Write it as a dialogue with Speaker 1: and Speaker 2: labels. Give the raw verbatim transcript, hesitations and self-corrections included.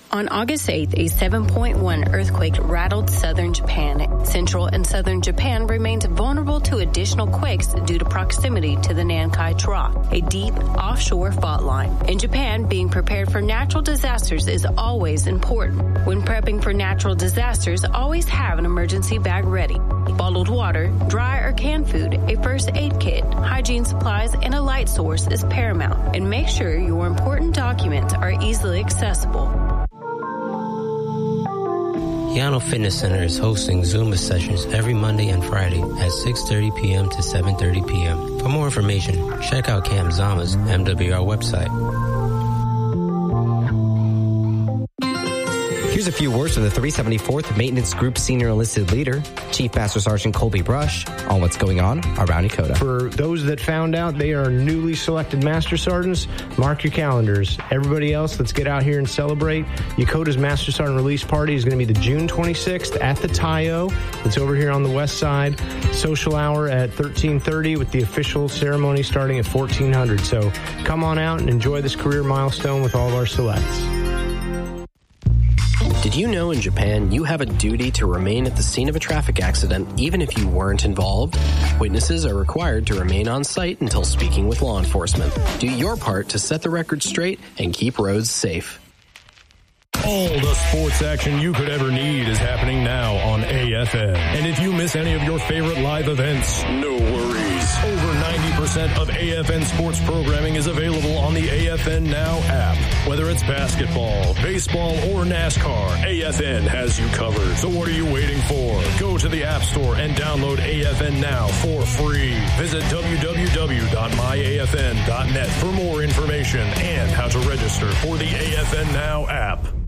Speaker 1: On August eighth, a seven point one earthquake rattled southern Japan. Central and southern Japan remains vulnerable to additional quakes due to proximity to the Nankai Trough, a deep offshore fault line. In Japan, being prepared for natural disasters is always important. When prepping for natural disasters, always have an emergency bag ready. Bottled water, dry or canned food, a first aid kit, hygiene supplies, and a light source is paramount. And make sure your important documents are easily accessible.
Speaker 2: Yano Fitness Center is hosting Zumba sessions every Monday and Friday at six thirty p.m. to seven thirty p.m. For more information, check out Cam Zama's M W R website.
Speaker 3: Here's a few words from the three seventy-fourth Maintenance Group Senior Enlisted Leader, Chief Master Sergeant Colby Brush, on what's going on around Yokota.
Speaker 4: For those that found out they are newly selected Master Sergeants, mark your calendars. Everybody else, let's get out here and celebrate. Yokota's Master Sergeant Release Party is going to be the June twenty-sixth at the Tayo. It's over here on the west side. Social hour at thirteen thirty with the official ceremony starting at fourteen hundred. So come on out and enjoy this career milestone with all of our selects.
Speaker 5: Did you know in Japan you have a duty to remain at the scene of a traffic accident even if you weren't involved? Witnesses are required to remain on site until speaking with law enforcement. Do your part to set the record straight and keep roads safe.
Speaker 6: All the sports action you could ever need is happening now on A F N. And if you miss any of your favorite live events, no worries. Over ninety percent of A F N sports programming is available on the A F N Now app. Whether it's basketball, baseball, or NASCAR, A F N has you covered. So what are you waiting for? Go to the App Store and download A F N Now for free. Visit w w w dot my a f n dot net for more information and how to register for the A F N Now app.